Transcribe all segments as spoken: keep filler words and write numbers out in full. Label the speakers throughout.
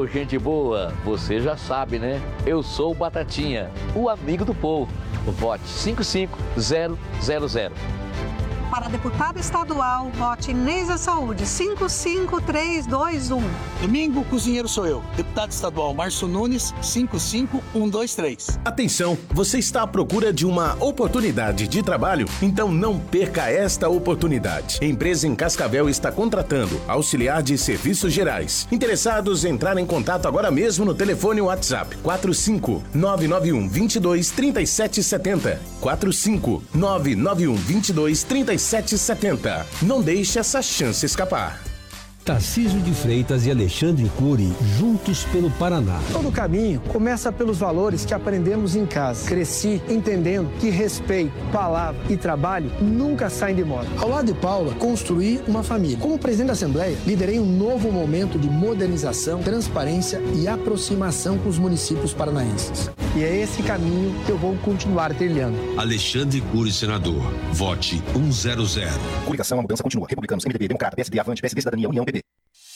Speaker 1: Ô, gente boa, você já sabe, né? Eu sou o Batatinha, o amigo do povo. Vote cinco cinco zero zero zero.
Speaker 2: Para deputada estadual, vote Neisa Saúde, cinco cinco três dois um.
Speaker 3: Domingo, cozinheiro sou eu. Deputado estadual Márcio Nunes, cinco cinco um dois três.
Speaker 4: Atenção, você está à procura de uma oportunidade de trabalho? Então não perca esta oportunidade. A empresa em Cascavel está contratando auxiliar de serviços gerais. Interessados, entrar em contato agora mesmo no telefone WhatsApp quatro cinco nove nove um dois dois três sete sete zero. quatro cinco nove nove um dois dois três sete sete zero. Não deixe essa chance escapar.
Speaker 5: Tarcísio de Freitas e Alexandre Cury, juntos pelo Paraná.
Speaker 6: Todo caminho começa pelos valores que aprendemos em casa. Cresci entendendo que respeito, palavra e trabalho nunca saem de moda. Ao lado de Paula, construí uma família. Como presidente da Assembleia, liderei um novo momento de modernização, transparência e aproximação com os municípios paranaenses. E é esse caminho que eu vou continuar trilhando.
Speaker 7: Alexandre Cury, senador. Vote cento.
Speaker 8: Coligação, a mudança continua. Republicanos, M D B, Democrata, P S D, Avante, P S D, Cidadania, União, P P.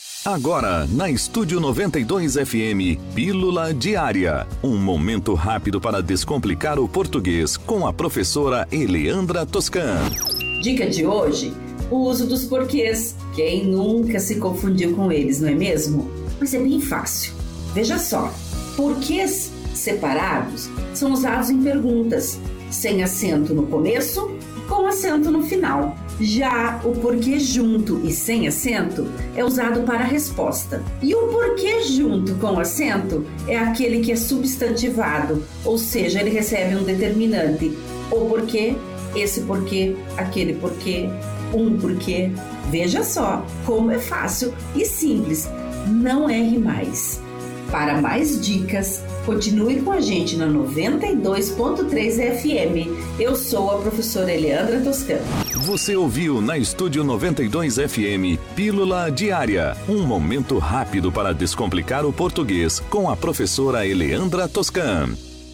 Speaker 9: Agora, na Estúdio noventa e dois F M, Pílula Diária. Um momento rápido para descomplicar o português com a professora Eleandra Toscan.
Speaker 10: Dica de hoje, o uso dos porquês. Quem nunca se confundiu com eles, não é mesmo? Mas é bem fácil. Veja só, porquês separados são usados em perguntas, sem acento no começo, com acento no final. Já o porquê junto e sem acento é usado para a resposta. E o porquê junto com acento é aquele que é substantivado, ou seja, ele recebe um determinante. O porquê, esse porquê, aquele porquê, um porquê. Veja só como é fácil e simples. Não erre mais. Para mais dicas, continue com a gente na noventa e dois ponto três F M. Eu sou a professora Eleandra Toscan.
Speaker 9: Você ouviu na Estúdio noventa e dois F M, Pílula Diária. Um momento rápido para descomplicar o português com a professora Eleandra Toscan.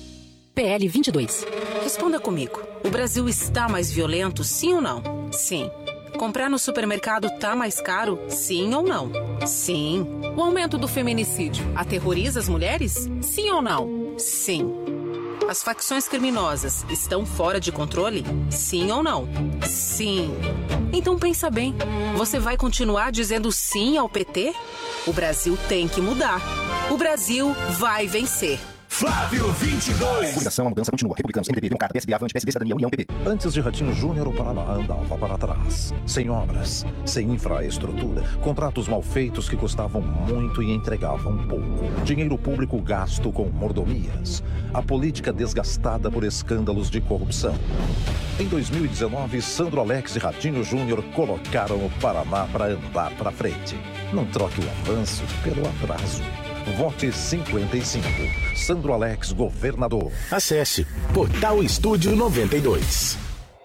Speaker 11: P L vinte e dois. Responda comigo. O Brasil está mais violento, sim ou não? Sim. Comprar no supermercado tá mais caro? Sim ou não? Sim. O aumento do feminicídio aterroriza as mulheres? Sim ou não? Sim. As facções criminosas estão fora de controle? Sim ou não? Sim. Então pensa bem, você vai continuar dizendo sim ao P T? O Brasil tem que mudar. O Brasil vai vencer.
Speaker 8: Flávio vinte e dois. Coligação, a mudança continua. Republicanos, M D B, Democrata, P S D, Avante, P S D, Cidadania, União, P P.
Speaker 12: Antes de Ratinho Júnior, o Paraná andava para trás. Sem obras, sem infraestrutura, contratos mal feitos que custavam muito e entregavam pouco. Dinheiro público gasto com mordomias. A política desgastada por escândalos de corrupção. Em dois mil e dezenove, Sandro Alex e Ratinho Júnior colocaram o Paraná para andar para frente. Não troque o avanço pelo atraso. Vote cinquenta e cinco. Sandro Alex, governador.
Speaker 4: Acesse Portal Estúdio noventa e dois.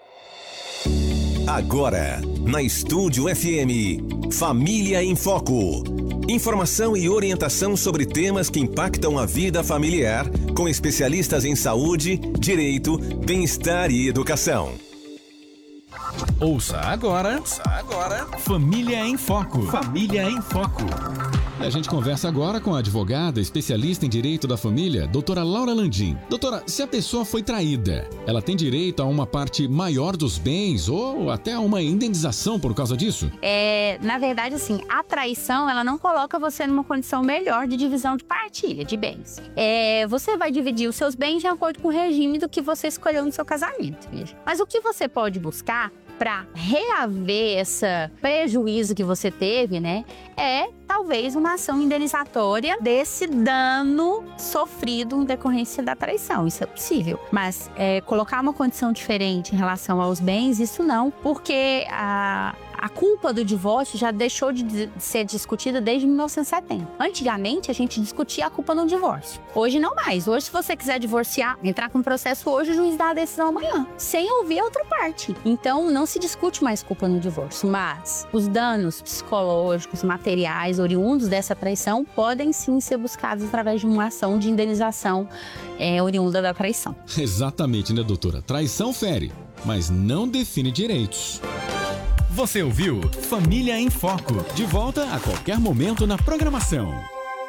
Speaker 13: Agora, na Estúdio F M, Família em Foco. Informação e orientação sobre temas que impactam a vida familiar, com especialistas em saúde, direito, bem-estar e educação.
Speaker 14: Ouça agora, Ouça agora, Família em Foco. Família em Foco. A gente conversa agora com a advogada, especialista em direito da família, doutora Laura Landim. Doutora, se a pessoa foi traída, ela tem direito a uma parte maior dos bens ou até a uma indenização por causa disso?
Speaker 15: É, na verdade, assim, a traição, ela não coloca você numa condição melhor de divisão de partilha de bens. É, você vai dividir os seus bens de acordo com o regime do que você escolheu no seu casamento. Veja. Mas o que você pode buscar para reaver esse prejuízo que você teve, né, é talvez uma ação indenizatória desse dano sofrido em decorrência da traição. Isso é possível. Mas é, colocar uma condição diferente em relação aos bens, isso não, porque a, a culpa do divórcio já deixou de ser discutida desde mil novecentos e setenta. Antigamente, a gente discutia a culpa no divórcio. Hoje não mais. Hoje, se você quiser divorciar, entrar com processo hoje, o juiz dá a decisão amanhã, sem ouvir a outra parte. Então, não se discute mais culpa no divórcio, mas os danos psicológicos, materiais, oriundos dessa traição podem sim ser buscados através de uma ação de indenização é, oriunda da traição.
Speaker 14: Exatamente, né, doutora? Traição fere, mas não define direitos. Você ouviu Família em Foco. De volta a qualquer momento na programação.